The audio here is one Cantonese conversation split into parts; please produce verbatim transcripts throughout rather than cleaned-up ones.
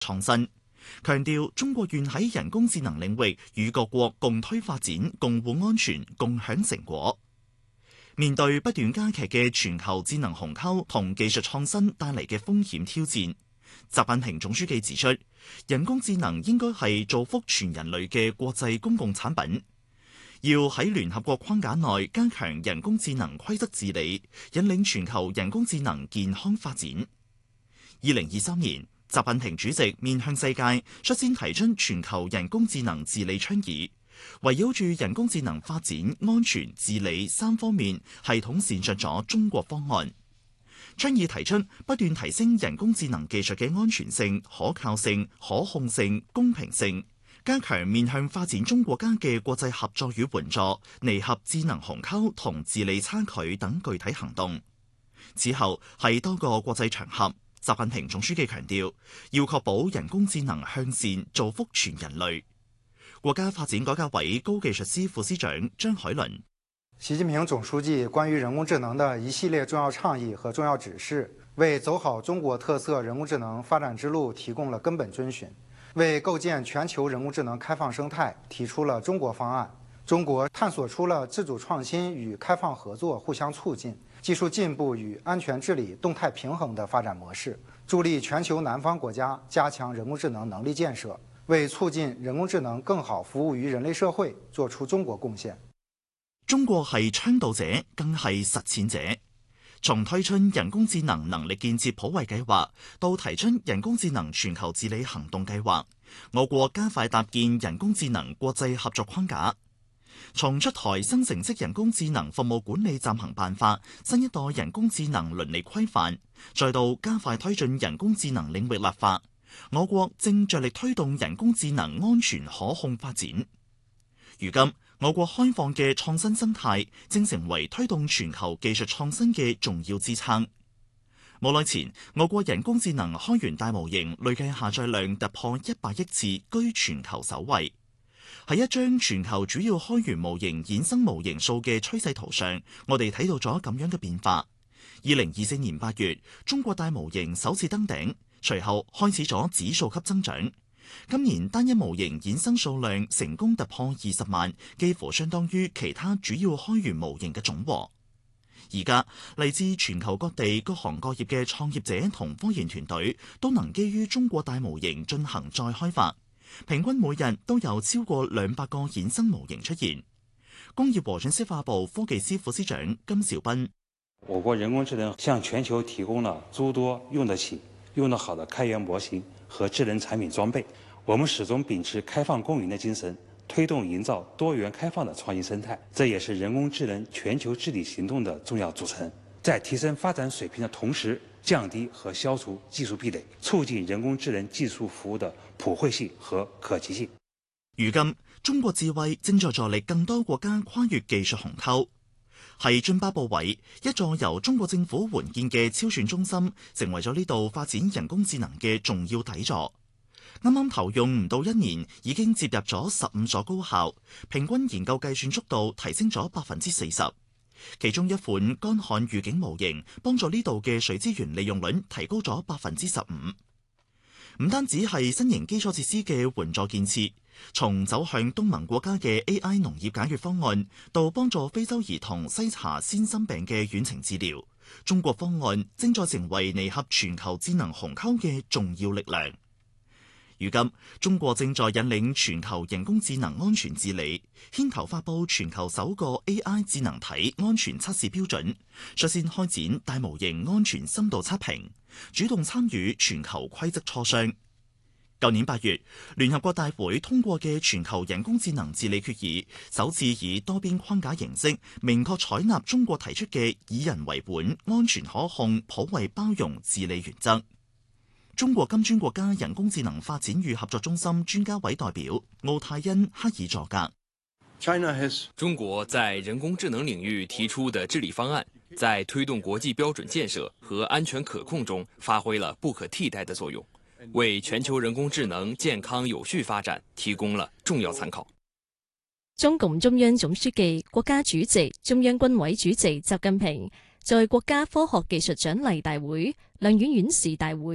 創新，強調中國願喺人工智能領域與各國共推發展，共護安全，共享成果。面對不斷加劇嘅全球智能鴻溝同技術創新帶嚟嘅風險挑戰，習近平總書記指出，人工智能應該係造福全人類嘅國際公共產品，要喺聯合國框架內加強人工智能規則治理，引領全球人工智能健康發展。二零二三年，習近平主席面向世界，率先提出全球人工智能治理倡議，圍繞住人工智能發展、安全、治理三方面，系統闡述咗中國方案。倡議提出不斷提升人工智能技術嘅安全性、可靠性、可控性、公平性，加強面向發展中國家嘅國際合作與援助，彌合智能鴻溝同治理差距等具體行動。此後係多個國際場合，習近平總書記強調，要確保人工智能向善，造福全人類。國家發展改革委高技術司副司長張海倫。 習近平總書記關於人工智能的一系列重要倡議和重要指示，為走好中國特色人工智能發展之路提供了根本遵循，為構建全球人工智能開放生態提出了中國方案。中國探索出了自主創新與開放合作互相促進、技術進步與安全治理動態平衡的發展模式，助力全球南方國家加強人工智能能力建設，為促進人工智能更好服務於人類社會作出中國貢獻。 中國係倡導者，更係實踐者。從推出人工智能能力建設普惠計劃到提出人工智能全球治理行動計劃，我國加快搭建人工智能國際合作框架。從出台新程式人工智能服務管理暫行辦法、新一代人工智能倫理規範，再到加快推進人工智能領域立法，我國正着力推動人工智能安全可控發展。如今，我國開放嘅創新生態正成為推動全球技術創新嘅重要支撐。冇耐前，我國人工智能開源大模型累計下載量突破一百億次，居全球首位。喺一張全球主要開源模型衍生模型數嘅趨勢圖上，我哋睇到咗咁樣嘅變化。二零二四年八月，中國大模型首次登頂，隨後開始咗指數級增長。今年單一模型衍生數量成功突破二十萬，幾乎相當於其他主要開源模型嘅總和。而家嚟自全球各地各行各業嘅創業者同科研團隊都能基於中國大模型進行再開發，平均每日都有超過兩百個衍生模型出現。工業和信息化部科技司副司長金兆斌： 我國人工智能向全球提供了諸多用得起、用得好的開源模型和智能產品裝備。我們始終秉持開放共贏的精神，推動營造多元開放的創新生態，這也是人工智能全球治理行動的重要組成。在提升發展水平的同時，降低和消除技術壁壘，促進人工智能技術服務的普惠性和可及性。 如今，中國智慧正在助力更多國家跨越技術鴻溝。喺津巴布韋，一座由中國政府援建嘅超算中心，成為咗呢度發展人工智能嘅重要底座。啱啱投用唔到一年，已經接入咗十五所高校，平均研究計算速度提升咗百分之四十。其中一款乾旱預警模型，幫助呢度嘅水資源利用率提高咗百分之十五。唔單止係新型基礎設施嘅援助建設，從走向東盟國家嘅 A I 農業解決方案，到幫助非洲兒童篩查先心病嘅遠程治療，中國方案正在成為彌合全球智能鴻溝嘅重要力量。如今，中國正在引領全球人工智能安全治理，牽頭發佈全球首個 A I 智能體安全測試標準，率先開展大模型安全深度測評，主動參與全球規則磋商。舊年八月，聯合國大會通過嘅全球人工智能治理決議，首次以多邊框架形式，明確採納中國提出嘅以人為本、安全可控、普惠包容治理原則。中國金磚國家人工智能發展與合作中心專家委代表奧泰恩克爾佐格： 中國在人工智能領域提出的治理方案，在推動國際標準建設和安全可控中發揮了不可替代的作用，為全球人工智能健康有序發展提供了重要參考。 中共中央總書記、國家主席、中央軍委主席習近平在國家科學技術獎勵大會、兩院院士大會、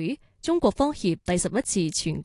中國科協第十一次全